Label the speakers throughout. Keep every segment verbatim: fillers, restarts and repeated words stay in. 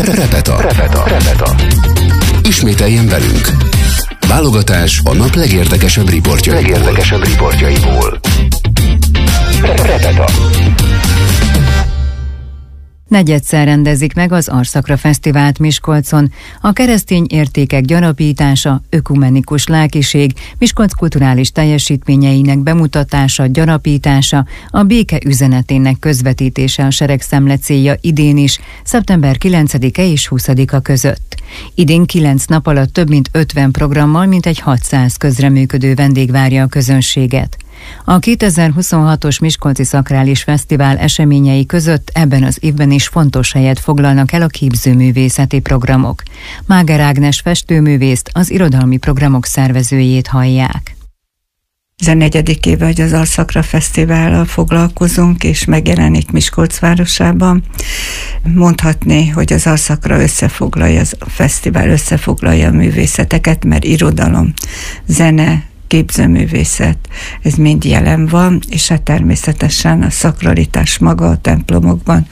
Speaker 1: Repeta. Repeta. Repeta. Ismételjen velünk. Válogatás a nap legérdekesebb riportjaiból. Legérdekesebb riportjaiból. Repeta.
Speaker 2: Negyedszer rendezik meg az Arszakra Fesztivált Miskolcon. A keresztény értékek gyarapítása, ökumenikus lelkiség, Miskolc kulturális teljesítményeinek bemutatása, gyarapítása, a béke üzenetének közvetítése a seregszemle célja idén is, szeptember kilencedike és huszadika között. Idén kilenc nap alatt több mint ötven programmal mintegy hatszáz közreműködő vendég várja a közönséget. A kétezer-huszonhatos Miskolci Szakrális Fesztivál eseményei között ebben az évben is fontos helyet foglalnak el a képzőművészeti programok. Máger Ágnes festőművészt, az irodalmi programok szervezőjét hallják.
Speaker 3: tizenegyedik éve, hogy az Arszakra Fesztivállal foglalkozunk, és megjelenik Miskolc városában. Mondhatni, hogy az Arszakra összefoglalja, a fesztivál összefoglalja a művészeteket, mert irodalom, zene, képzőművészet, ez mind jelen van, és hát természetesen a szakralitás maga a templomokban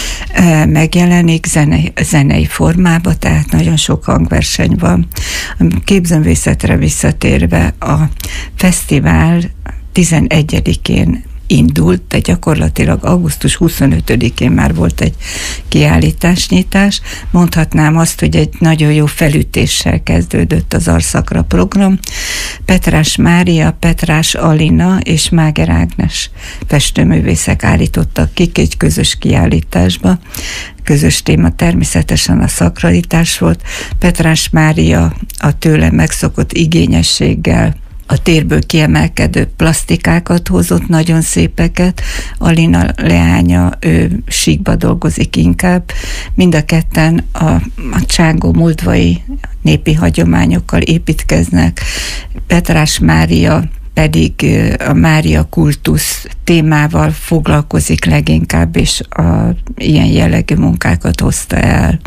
Speaker 3: e, megjelenik zenei, zenei formában, tehát nagyon sok hangverseny van. A képzőművészetre visszatérve, a fesztivál tizenegyedikén indult, de gyakorlatilag augusztus huszonötödikén már volt egy kiállításnyitás. Mondhatnám azt, hogy egy nagyon jó felütéssel kezdődött az Arszakra program. Petrás Mária, Petrás Alina és Máger Ágnes festőművészek állítottak ki egy közös kiállításba. Közös téma természetesen a szakralitás volt. Petrás Mária a tőle megszokott igényességgel a térből kiemelkedő plastikákat hozott, nagyon szépeket. Alina leánya, ő síkba dolgozik inkább. Mind a ketten a, a csángó moldvai népi hagyományokkal építkeznek. Petrás Mária pedig a Mária kultusz témával foglalkozik leginkább, és a ilyen jellegű munkákat hozta el.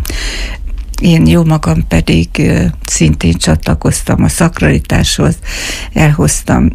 Speaker 3: Én jó magam pedig szintén csatlakoztam a szakralitáshoz, elhoztam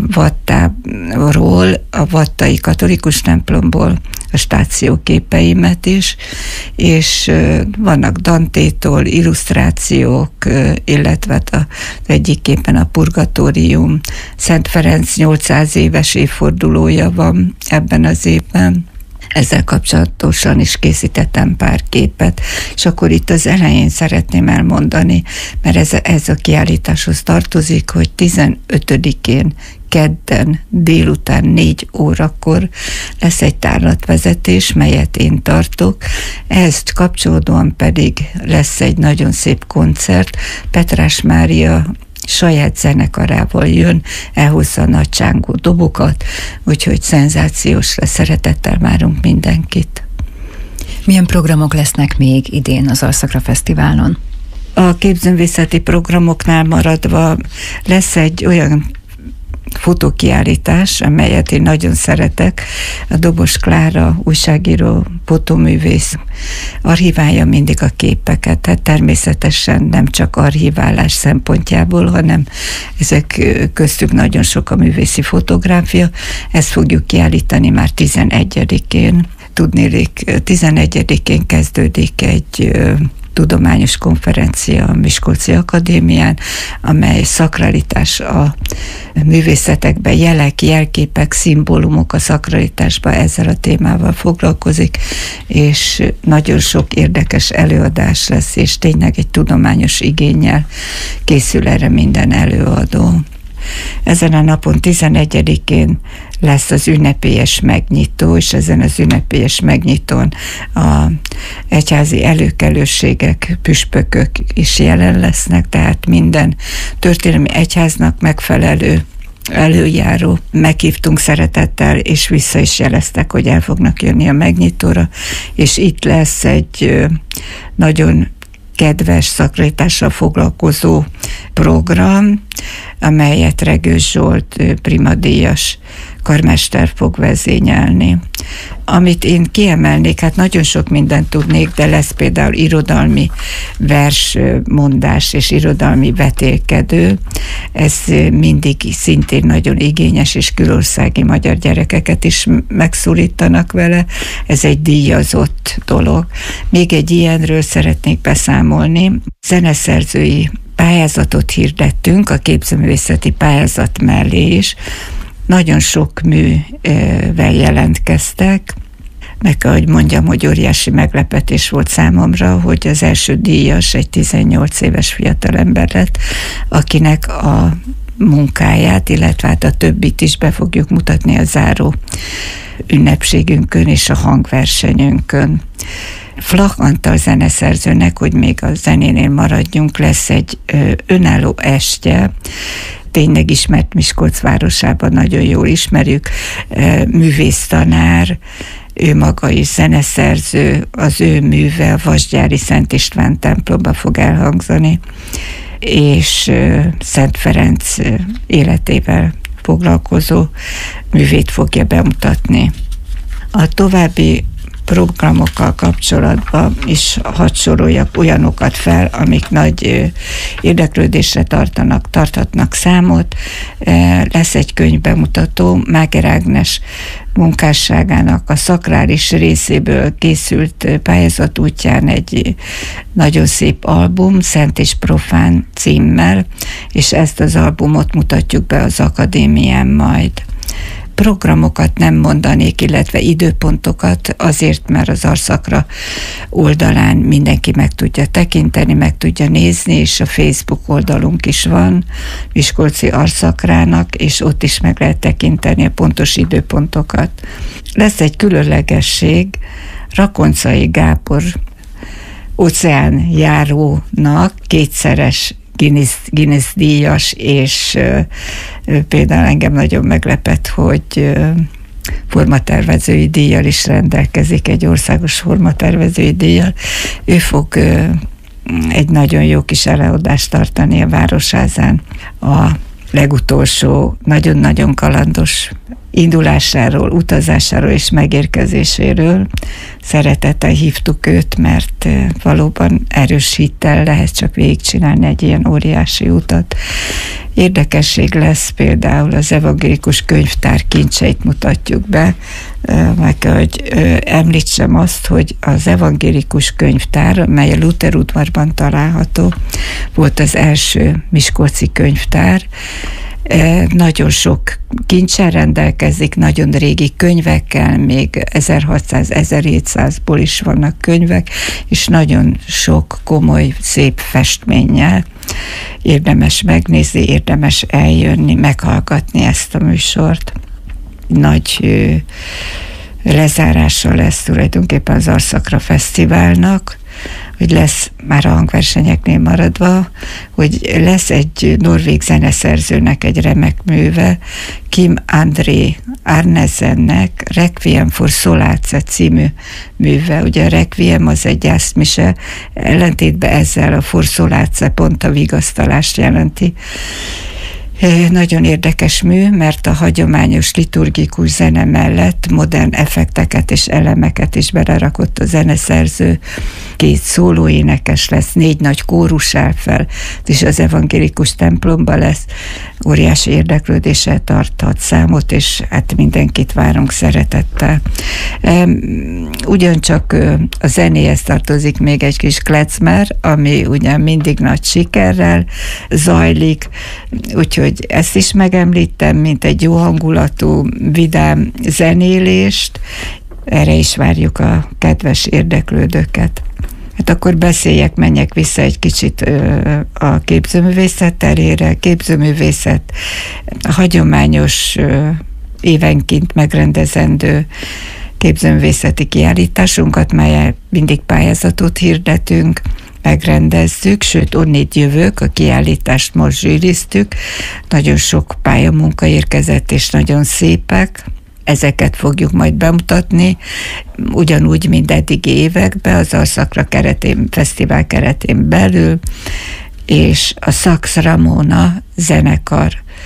Speaker 3: Vattáról, a vattai katolikus templomból a stáció képeimet is, és vannak Dantétól illusztrációk, illetve az egyik képen a Purgatórium, Szent Ferenc nyolcszáz éves évfordulója van ebben az évben. Ezzel kapcsolatosan is készítettem pár képet, és akkor itt az elején szeretném elmondani, mert ez, ez a kiállításhoz tartozik, hogy tizenötödikén kedden délután négy órakor lesz egy tárlatvezetés, melyet én tartok. Ehhez kapcsolódóan pedig lesz egy nagyon szép koncert. Petrás Mária saját zenekarával jön, elhozza a nagy csángó dobokat, úgyhogy szenzációs lesz, szeretettel várunk mindenkit.
Speaker 2: Milyen programok lesznek még idén az Arszakra Fesztiválon?
Speaker 3: A képzőművészeti programoknál maradva lesz egy olyan fotókiállítás, amelyet én nagyon szeretek. A Dobos Klára, újságíró, fotóművész archiválja mindig a képeket, tehát természetesen nem csak archiválás szempontjából, hanem ezek köztük nagyon sok a művészi fotográfia. Ezt fogjuk kiállítani már tizenegyedikén. Tudnélik, tizenegyedikén kezdődik egy tudományos konferencia a Miskolci Akadémián, amely szakralitás a művészetekben, jelek, jelképek, szimbólumok a szakralitásban, ezzel a témával foglalkozik, és nagyon sok érdekes előadás lesz, és tényleg egy tudományos igénnyel készül erre minden előadó. Ezen a napon tizenegyedikén lesz az ünnepélyes megnyitó, és ezen az ünnepélyes megnyitón a egyházi előkelőségek, püspökök is jelen lesznek, tehát minden történelmi egyháznak megfelelő előjáró meghívtunk szeretettel, és vissza is jeleztek, hogy el fognak jönni a megnyitóra, és itt lesz egy nagyon kedves szakralitással foglalkozó program, amelyet Regős Zsolt primadíjas karmester fog vezényelni. Amit én kiemelnék, hát nagyon sok mindent tudnék, de lesz például irodalmi versmondás és irodalmi vetélkedő. Ez mindig szintén nagyon igényes, és külországi magyar gyerekeket is megszólítanak vele. Ez egy díjazott dolog. Még egy ilyenről szeretnék beszámolni. Zeneszerzői pályázatot hirdettünk a képzőművészeti pályázat mellé is. Nagyon sok művel jelentkeztek. Meg kell, hogy mondjam, hogy óriási meglepetés volt számomra, hogy az első díjas egy tizennyolc éves fiatalember lett, akinek a munkáját, illetve hát a többit is be fogjuk mutatni a záró ünnepségünkön és a hangversenyünkön. Flach Antal zeneszerzőnek, hogy még a zenénél maradjunk, lesz egy önálló estje, tényleg ismert Miskolc városában, nagyon jól ismerjük, művésztanár, ő maga is zeneszerző, az ő műve a Vasgyári Szent István templomba fog elhangzani, és Szent Ferenc életével foglalkozó művét fogja bemutatni. A további programokkal kapcsolatban is hadd soroljak olyanokat fel, amik nagy érdeklődésre tartanak, tarthatnak számot. Lesz egy könyvbemutató, Máger Ágnes munkásságának a szakrális részéből készült pályázat útján egy nagyon szép album, Szent és Profán címmel, és ezt az albumot mutatjuk be az akadémián majd. Programokat nem mondanék, illetve időpontokat, azért, mert az Arszakra oldalán mindenki meg tudja tekinteni, meg tudja nézni, és a Facebook oldalunk is van, Miskolci Arszakrának, és ott is meg lehet tekinteni a pontos időpontokat. Lesz egy különlegesség, Rakoncai Gábor óceánjárónak kétszeres Guinness, Guinness díjas, és uh, például engem nagyon meglepett, hogy uh, formatervezői díjjal is rendelkezik, egy országos formatervezői díjjal. Ő fog uh, egy nagyon jó kis előadást tartani a Városházán a legutolsó, nagyon-nagyon kalandos indulásáról, utazásáról és megérkezéséről. Szeretettel hívtuk őt, mert valóban erős hittel lehet csak végigcsinálni egy ilyen óriási utat. Érdekesség lesz például az evangélikus könyvtár kincseit mutatjuk be, meg hogy említsem azt, hogy az evangélikus könyvtár, mely a Luther udvarban található, volt az első miskolci könyvtár. Nagyon sok kincsel rendelkezik, nagyon régi könyvekkel, még ezerhatszáz-ezerhétszázból is vannak könyvek, és nagyon sok komoly, szép festménnyel. Érdemes megnézni, érdemes eljönni, meghallgatni ezt a műsort. Nagy ö, lezárása lesz tulajdonképpen az Arszakra Fesztiválnak, hogy lesz, már a hangversenyeknél maradva, hogy lesz egy norvég zeneszerzőnek egy remek műve, Kim André Arnesennek Requiem for Solace című műve. Ugye a Requiem az egy gyászmise, ellentétben ezzel a for Solace pont a vigasztalást jelenti. Nagyon érdekes mű, mert a hagyományos liturgikus zene mellett modern effekteket és elemeket is belerakott a zeneszerző. Két szólóénekes lesz, négy nagy kórus áll fel, és az evangélikus templomba lesz. Óriási érdeklődéssel tarthat számot, és hát mindenkit várunk szeretettel. Ugyancsak a zenéhez tartozik még egy kis klecmer, ami ugyan mindig nagy sikerrel zajlik, úgyhogy ezt is megemlítem, mint egy jó hangulatú, vidám zenélést. Erre is várjuk a kedves érdeklődőket. Hát akkor beszéljek, menjek vissza egy kicsit a képzőművészet terére. Képzőművészet a hagyományos évenként megrendezendő képzőművészeti kiállításunkat, melyen mindig pályázatot hirdetünk, megrendezzük, sőt, onnét jövök, a kiállítást most zsűriztük. Nagyon sok pályamunka érkezett, és nagyon szépek. Ezeket fogjuk majd bemutatni, ugyanúgy, mint eddigi években, az Arszakra keretén, fesztivál keretén belül, és a Sax Ramona zenekar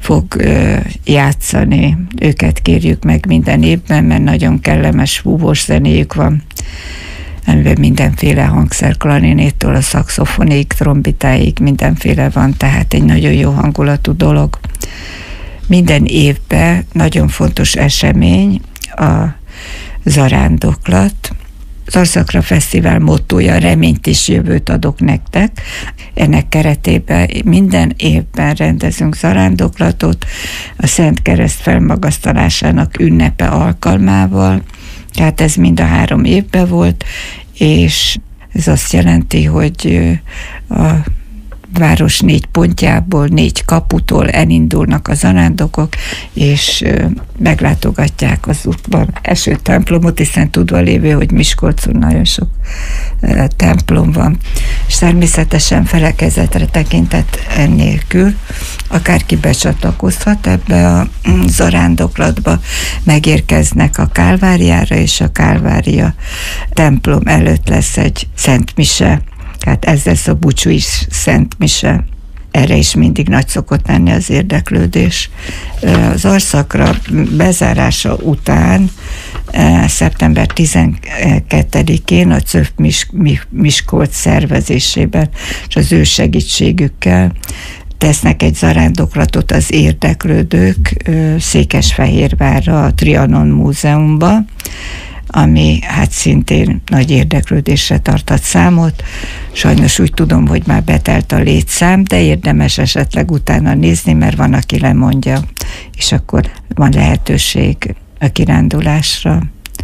Speaker 3: fog játszani. Őket kérjük meg minden évben, mert nagyon kellemes fúvós zenéjük van, amiben mindenféle hangszer, klarinéttől a szaxofonig, trombitáig mindenféle van, tehát egy nagyon jó hangulatú dolog. Minden évben nagyon fontos esemény a zarándoklat. Az Arszakra Fesztivál mottója, reményt és jövőt adok nektek. Ennek keretében minden évben rendezünk zarándoklatot a Szent Kereszt felmagasztalásának ünnepe alkalmával. Tehát ez mind a három évben volt, és ez azt jelenti, hogy a város négy pontjából, négy kaputól elindulnak a zarándokok, és meglátogatják az útban eső templomot, hiszen tudva lévő, hogy Miskolcon nagyon sok templom van. És természetesen felekezetre tekintett ennélkül akárki becsatlakozhat ebbe a zarándoklatba, megérkeznek a Kálváriára, és a Kálvária templom előtt lesz egy Szent Mise. Tehát ez lesz a búcsúi Szent Mise. Erre is mindig nagy szokott lenni az érdeklődés. Az Arszakra bezárása után szeptember tizenkettedikén a cé ö ef Miskolc szervezésében és az ő segítségükkel tesznek egy zarándoklatot az érdeklődők Székesfehérvárra, a Trianon Múzeumba, ami hát szintén nagy érdeklődésre tartott számot. Sajnos úgy tudom, hogy már betelt a létszám, de érdemes esetleg utána nézni, mert van, aki lemondja, és akkor van lehetőség a kirándulásra.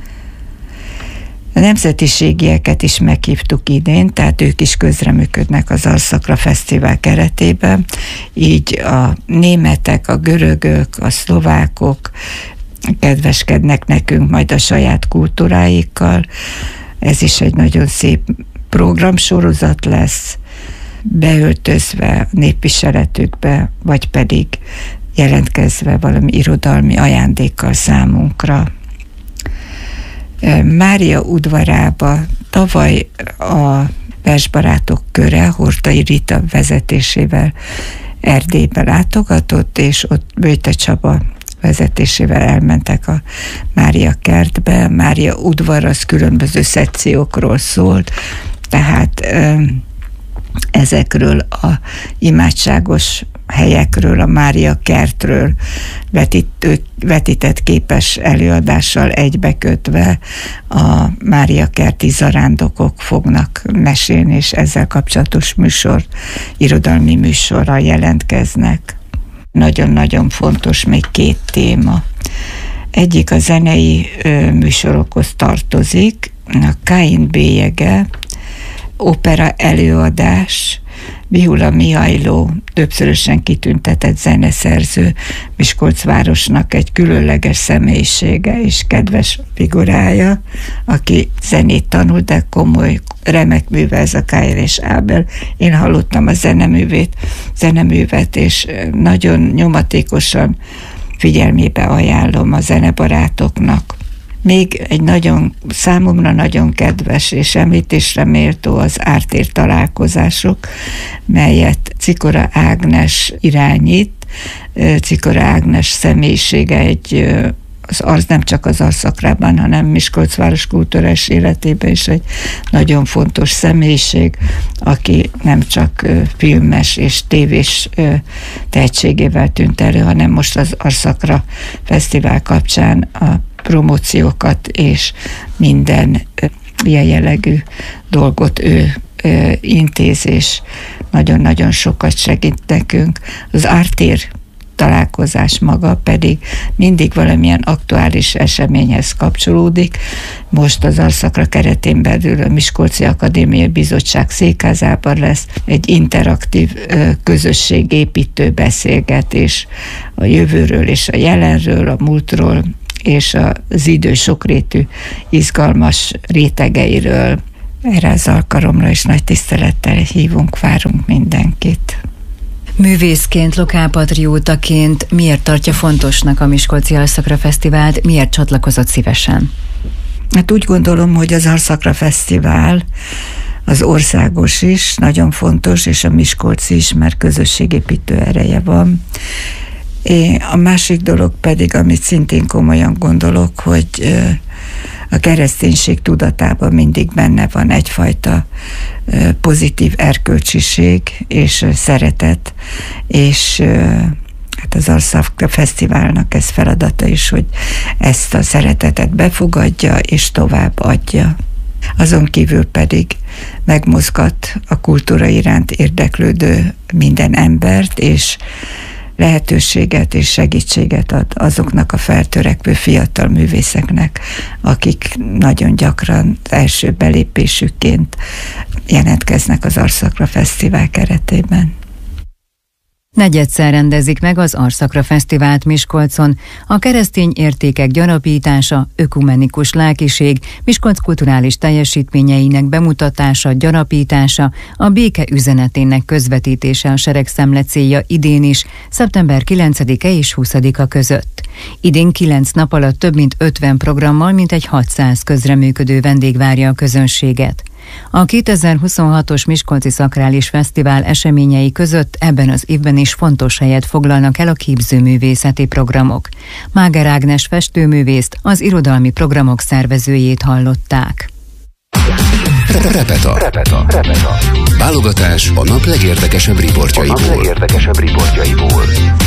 Speaker 3: A nemzetiségieket is meghívtuk idén, tehát ők is közreműködnek az Arszakra Fesztivál keretében, így a németek, a görögök, a szlovákok kedveskednek nekünk majd a saját kultúráikkal. Ez is egy nagyon szép programsorozat lesz, beöltözve a népviseletükbe, vagy pedig jelentkezve valami irodalmi ajándékkal számunkra. Mária udvarába tavaly a versbarátok köre Hortai Rita vezetésével Erdélybe látogatott, és ott Böjte Csaba vezetésével elmentek a Mária kertbe. Mária udvar az különböző szekciókról szólt, tehát ezekről a imádságos helyekről, a Mária kertről vetítő, vetített képes előadással egybekötve a Mária kerti zarándokok fognak mesélni, és ezzel kapcsolatos műsor, irodalmi műsorral jelentkeznek. Nagyon-nagyon fontos még két téma. Egyik a zenei ö, műsorokhoz tartozik, a Káin bélyege, opera előadás, Bihula Mihajló, többszörösen kitüntetett zeneszerző, Miskolc városnak egy különleges személyisége és kedves figurája, aki zenét tanul, de komoly, remek műve ez a Káin és Ábel. Én hallottam a zeneművét, zeneművet, és nagyon nyomatékosan figyelmébe ajánlom a zenebarátoknak. Még egy nagyon, számomra nagyon kedves és említésre méltó az ártér találkozások, melyet Czikora Ágnes irányít. Czikora Ágnes személyisége egy, az, az nem csak az Arszakrában, hanem Miskolc város kulturális életében is egy nagyon fontos személyiség, aki nem csak filmes és tévés tehetségével tűnt elő, hanem most az Arszakra Fesztivál kapcsán a promóciókat és minden ilyen jellegű dolgot ő, ő intéz, és nagyon-nagyon sokat segít nekünk. Az ártér találkozás maga pedig mindig valamilyen aktuális eseményhez kapcsolódik. Most az Arszakra keretén belül a Miskolci Akadémiai Bizottság székházában lesz egy interaktív közösségépítő beszélgetés a jövőről és a jelenről, a múltról, és az idő sokrétű, izgalmas rétegeiről. Erre az alkalomra is nagy tisztelettel hívunk, várunk mindenkit.
Speaker 2: Művészként, lokálpatriótaként miért tartja fontosnak a Miskolci Arszakra Fesztivált, miért csatlakozott szívesen?
Speaker 3: Hát úgy gondolom, hogy az Arszakra Fesztivál az országos is, nagyon fontos, és a Miskolci is, mert közösségépítő ereje van. É, a másik dolog pedig, amit szintén komolyan gondolok, hogy a kereszténység tudatában mindig benne van egyfajta pozitív erkölcsiség és szeretet, és hát az Arszakra Fesztiválnak ez feladata is, hogy ezt a szeretetet befogadja és tovább adja. Azon kívül pedig megmozgat a kultúra iránt érdeklődő minden embert, és lehetőséget és segítséget ad azoknak a feltörekvő fiatal művészeknek, akik nagyon gyakran első belépésükként jelentkeznek az Arszakra Fesztivál keretében.
Speaker 2: Negyedszer rendezik meg az Arszakra Fesztivált Miskolcon. A keresztény értékek gyarapítása, ökumenikus lelkiség, Miskolc kulturális teljesítményeinek bemutatása, gyarapítása, a béke üzenetének közvetítése a seregszemle célja idén is, szeptember kilencedike és huszadika között. Idén kilenc nap alatt több mint ötven programmal mintegy hatszáz közreműködő vendég várja a közönséget. A kétezer-huszonhatos Miskolci Szakrális Fesztivál eseményei között ebben az évben is fontos helyet foglalnak el a képzőművészeti programok. Máger Ágnes festőművészt, az irodalmi programok szervezőjét hallották.
Speaker 1: Repeta. Repeta. Repeta. Válogatás a nap legérdekesebb riportjaiból. A nap legérdekesebb riportjaiból.